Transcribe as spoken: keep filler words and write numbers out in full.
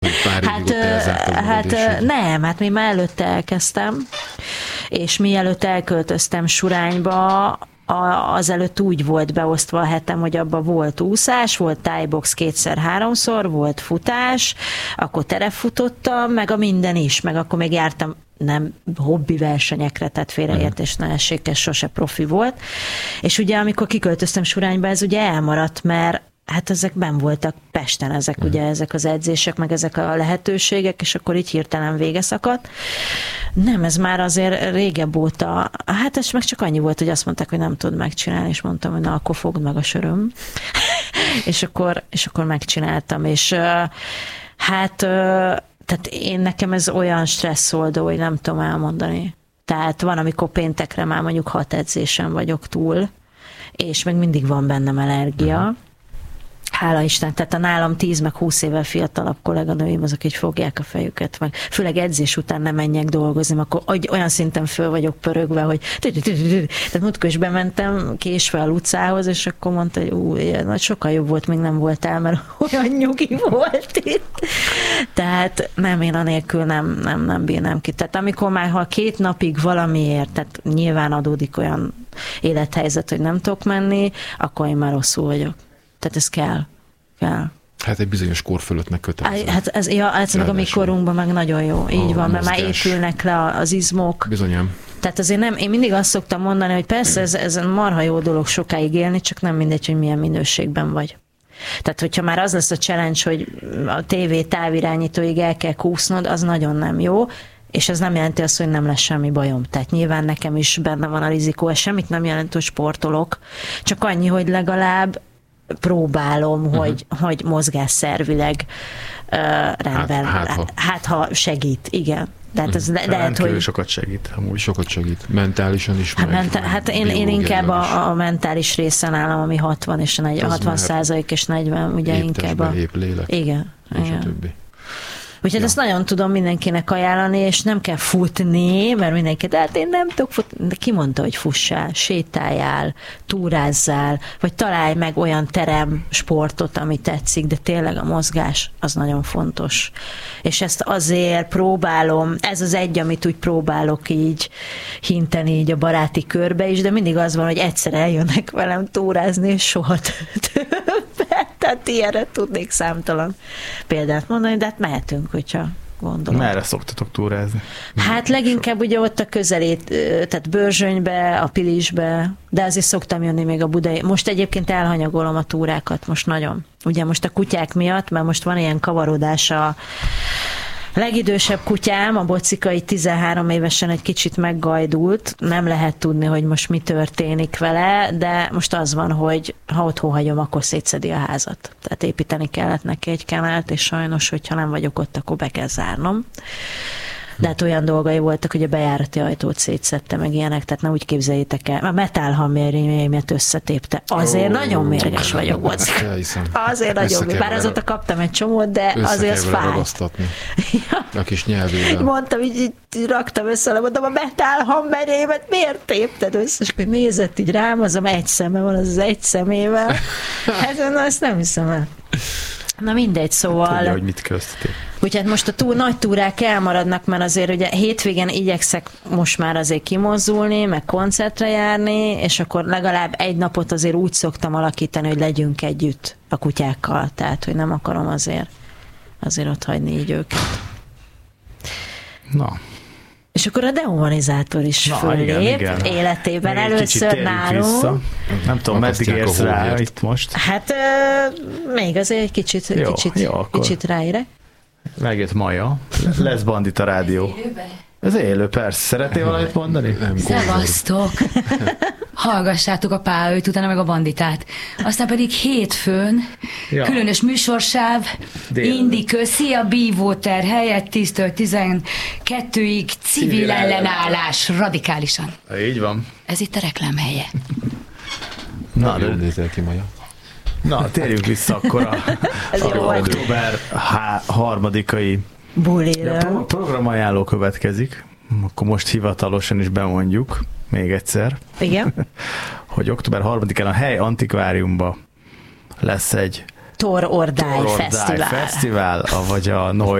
pár hát, évig ott elzártad hát magad, nem, hát mi már előtte elkezdtem, és mielőtt elköltöztem Surányba, azelőtt úgy volt beosztva a hetem, hogy abban volt úszás, volt tájbox kétszer-háromszor, volt futás, akkor terepfutottam, meg a minden is, meg akkor még jártam nem hobbi versenyekre, tehát félreértés ne essék, ez sose profi volt. És ugye amikor kiköltöztem Surányba, ez ugye elmaradt, mert hát ezek benn voltak Pesten, ezek uh-huh. ugye ezek az edzések, meg ezek a lehetőségek, és akkor így hirtelen vége szakadt. Nem, ez már azért régebb óta, hát ez meg csak annyi volt, hogy azt mondták, hogy nem tud megcsinálni, és mondtam, hogy na, akkor fogd meg a söröm. és, akkor, és akkor megcsináltam, és hát tehát én nekem ez olyan stresszoldó, hogy nem tudom elmondani. Tehát van, amikor péntekre már mondjuk hat edzésen vagyok túl, és meg mindig van bennem allergia. Uh-huh. Hála Isten, tehát a nálam tíz meg húsz évvel fiatalabb kolléganőim, azok így fogják a fejüket, meg főleg edzés után nem menjek dolgozni, akkor olyan szinten föl vagyok pörögve, hogy tehát múltkor is bementem késve a Lucához, és akkor mondta, hogy ú, sokkal jobb volt, még nem voltál, mert olyan nyugi volt itt. Tehát nem, én anélkül nem, nem, nem bírnám ki. Tehát amikor már, ha két napig valamiért, tehát nyilván adódik olyan élethelyzet, hogy nem tudok menni, akkor én már rosszul vagyok. Tehát ez kell. kell. Hát egy bizonyos kor fölöttnek kötelező. Hát ez, ja, ez meg a mi korunkban meg nagyon jó. Így van, mert már épülnek le az izmok. Bizonyám. Tehát azért nem, én mindig azt szoktam mondani, hogy persze ez, ez marha jó dolog sokáig élni, csak nem mindegy, hogy milyen minőségben vagy. Tehát, hogyha már az lesz a challenge, hogy a tévé távirányítóig el kell kúsznod, az nagyon nem jó. És ez nem jelenti azt, hogy nem lesz semmi bajom. Tehát nyilván nekem is benne van a rizikó, ez semmit nem jelent, hogy sportolok. Csak annyi, hogy legalább próbálom, uh-huh. hogy, hogy mozgásszervileg uh, rendben. Hát, hát, ha. hát ha segít, igen. Tehát ez uh-huh. le, lehet, hogy... sokat segít. Amúgy sokat segít. Mentálisan is. Hát, menta- hát én, én inkább a, a mentális részen állom, ami hatvan és hatvan százalék és negyven, ugye inkább a... Épp lélek. Igen. És igen. a többi. Úgyhogy ja. ezt nagyon tudom mindenkinek ajánlani, és nem kell futni, mert mindenki, de hát én nem tudok futni. De ki mondta, hogy fussál, sétáljál, túrázzál, vagy találj meg olyan terem sportot, ami tetszik, de tényleg a mozgás az nagyon fontos. És ezt azért próbálom, ez az egy, amit úgy próbálok így hinteni így a baráti körbe is, de mindig az van, hogy egyszer eljönnek velem túrázni, és soha többet. Tehát ilyenre tudnék számtalan példát mondani, de hát mehetünk, hogyha gondolom. Merre szoktatok túrázni? Hát leginkább ugye ott a közelét, tehát Börzsönybe, a Pilisbe, de azért szoktam jönni még a budai. Most egyébként elhanyagolom a túrákat, most nagyon. Ugye most a kutyák miatt, mert most van ilyen kavarodás a legidősebb kutyám, a Bocikai tizenhárom évesen egy kicsit meggajdult, nem lehet tudni, hogy most mi történik vele, de most az van, hogy ha otthon hagyom, akkor szétszedi a házat. Tehát építeni kellett neki egy kenált, és sajnos, hogyha nem vagyok ott, akkor be kell zárnom. De hát olyan dolgai voltak, hogy a bejárati ajtót szétszedte, meg ilyenek, tehát ne úgy képzeljétek el. A metálhamérjémet összetépte. Azért oh, nagyon mérges vagyok, Bocika. Azért nagyon mérges. Bár azóta kaptam egy csomót, de azért az fáj. Ja. A kis nyelvével. Mondtam, így, így raktam össze, mondtam, a metálhamérjémet miért tépted össze? És akkor nézett így rám, azom egy szeme van, az az egy szemével. Hát na, ezt nem hiszem el. Na mindegy, szóval... Tudja, hogy mit kell összetépni. Úgyhogy most a túl, nagy túrák elmaradnak, mert azért ugye hétvégén igyekszek most már azért kimozdulni, meg koncertre járni, és akkor legalább egy napot azért úgy szoktam alakítani, hogy legyünk együtt a kutyákkal, tehát hogy nem akarom azért, azért ott hagyni így őket. Na. És akkor a dehumanizátor is Na, fölép igen, igen. életében. Még először nálunk. Vissza. Nem tudom, meddig érsz rá itt most. Hát euh, még azért egy kicsit, jó, kicsit, jó, kicsit ráérek. Megjött Maja. Lesz Bandita Rádió. Ez élő, persze. Szeretnél valamit mondani? Szevasztok! Hallgassátok a Pálőt, utána meg a Banditát. Aztán pedig hétfőn, ja. különös műsorsáv, Indi köszi, a Be-Water helyett tíztől tizenkettőig civil, civil ellenállás, radikálisan. Így van. Ez itt a reklám helye. Na, de nézel ki, Maja. Na, térjünk vissza akkor a, a október harmadikai bulira. Pro- programajánló következik. Akkor most hivatalosan is bemondjuk még egyszer. Igen. hogy október harmadikán a Hely Antikváriumban lesz egy Tor Ordály Fesztivál. Fesztivál, vagy a